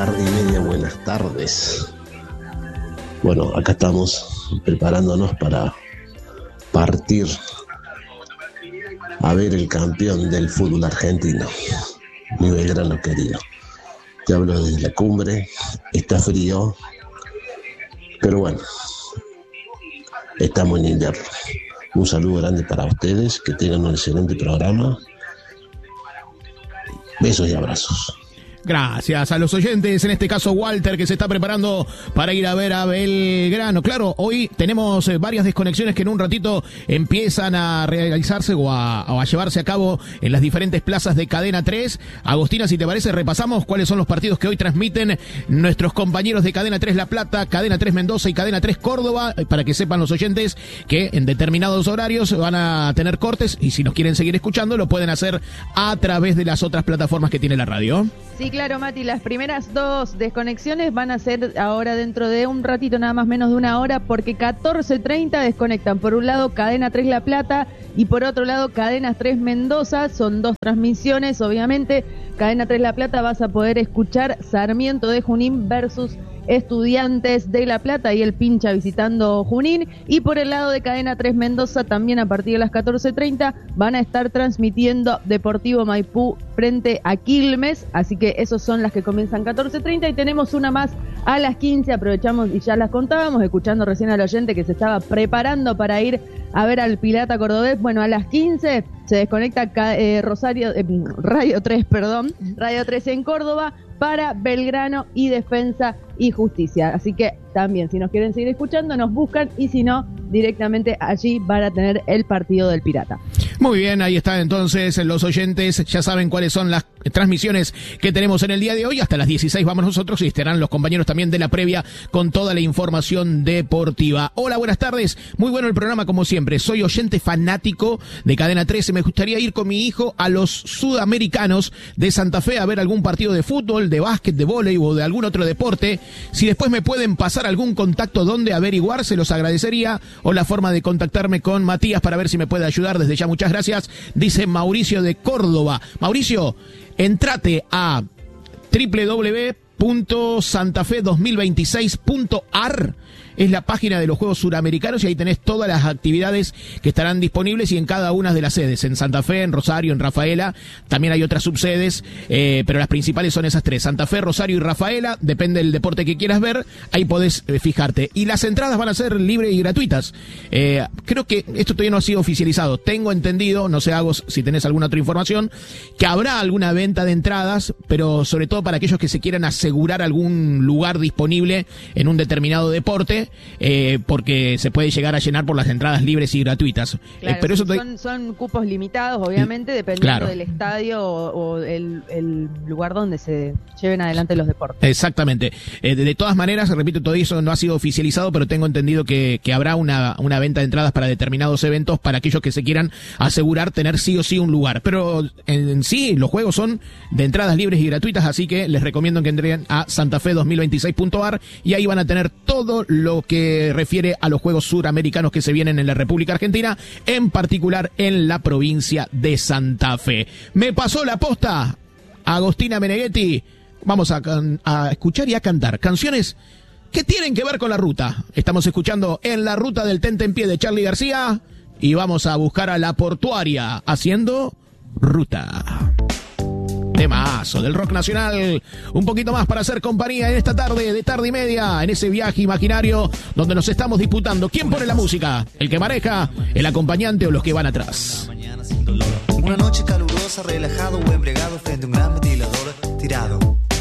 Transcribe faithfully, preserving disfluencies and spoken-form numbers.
tarde y media, buenas tardes. Bueno, acá estamos preparándonos para partir a ver el campeón del fútbol argentino, mi Belgrano querido. Te hablo desde la cumbre, está frío, pero bueno, estamos en invierno. Un saludo grande para ustedes, que tengan un excelente programa. Besos y abrazos. Gracias a los oyentes, en este caso Walter, que se está preparando para ir a ver a Belgrano. Claro, hoy tenemos varias desconexiones que en un ratito empiezan a realizarse o a, o a llevarse a cabo en las diferentes plazas de Cadena tres. Agostina, si te parece, repasamos cuáles son los partidos que hoy transmiten nuestros compañeros de Cadena tres La Plata, Cadena tres Mendoza y Cadena tres Córdoba, para que sepan los oyentes que en determinados horarios van a tener cortes y si nos quieren seguir escuchando lo pueden hacer a través de las otras plataformas que tiene la radio. Sí, claro, Mati, las primeras dos desconexiones van a ser ahora dentro de un ratito, nada más menos de una hora, porque catorce treinta desconectan. Por un lado, Cadena tres La Plata y por otro lado, Cadena tres Mendoza. Son dos transmisiones, obviamente. Cadena tres La Plata vas a poder escuchar Sarmiento de Junín versus Estudiantes de La Plata y el Pincha visitando Junín. Y por el lado de Cadena tres Mendoza, también a partir de las catorce treinta, van a estar transmitiendo Deportivo Maipú frente a Quilmes. Así que esos son las que comienzan catorce treinta y tenemos una más a las quince. Aprovechamos y ya las contábamos, escuchando recién al oyente que se estaba preparando para ir a ver al Pirata Cordobés. Bueno, a las quince se desconecta eh, Rosario, eh, Radio tres, perdón, Radio tres en Córdoba para Belgrano y Defensa y Justicia. Así que también, si nos quieren seguir escuchando, nos buscan y si no, directamente allí van a tener el partido del Pirata. Muy bien, ahí están entonces los oyentes, ya saben cuáles son las transmisiones que tenemos en el día de hoy. Hasta las dieciséis vamos nosotros y estarán los compañeros también de la previa con toda la información deportiva. Hola, buenas tardes, muy bueno el programa como siempre. Soy oyente fanático de Cadena trece, me gustaría ir con mi hijo a los Sudamericanos de Santa Fe a ver algún partido de fútbol, de básquet, de vóley o de algún otro deporte. Si después me pueden pasar algún contacto donde averiguar, se los agradecería, o la forma de contactarme con Matías para ver si me puede ayudar. Desde ya muchas gracias, dice Mauricio de Córdoba. Mauricio, entrate a doble u doble u doble u punto santafe dos mil veintiséis punto a r. Es la página de los Juegos Suramericanos y ahí tenés todas las actividades que estarán disponibles y en cada una de las sedes, en Santa Fe, en Rosario, en Rafaela. También hay otras subsedes, eh, pero las principales son esas tres, Santa Fe, Rosario y Rafaela. Depende del deporte que quieras ver, ahí podés eh, fijarte. Y las entradas van a ser libres y gratuitas. Eh, creo que esto todavía no ha sido oficializado. Tengo entendido, no sé, Agos, si tenés alguna otra información, que habrá alguna venta de entradas, pero sobre todo para aquellos que se quieran asegurar algún lugar disponible en un determinado deporte. Eh, porque se puede llegar a llenar por las entradas libres y gratuitas. Claro, eh, pero eso son, son cupos limitados, obviamente, dependiendo claro. del estadio o, o el, el lugar donde se lleven adelante los deportes. Exactamente. Eh, de, de todas maneras, repito, todo eso no ha sido oficializado, pero tengo entendido que, que habrá una, una venta de entradas para determinados eventos para aquellos que se quieran asegurar tener sí o sí un lugar. Pero en, en sí, los juegos son de entradas libres y gratuitas, así que les recomiendo que entren a santafe dos mil veintiséis punto a r y ahí van a tener todo lo que refiere a los Juegos Suramericanos que se vienen en la República Argentina, en particular en la provincia de Santa Fe. Me pasó la posta, Agostina Meneghetti. Vamos a, a escuchar y a cantar canciones que tienen que ver con la ruta. Estamos escuchando En la Ruta del Tentempié de Charly García y vamos a buscar a La Portuaria haciendo Ruta. Temazo del rock nacional, un poquito más para hacer compañía en esta tarde de tarde y media, en ese viaje imaginario donde nos estamos disputando quién pone la música, el que maneja, el acompañante o los que van atrás. Una noche calurosa, relajado o embriagado frente a un gran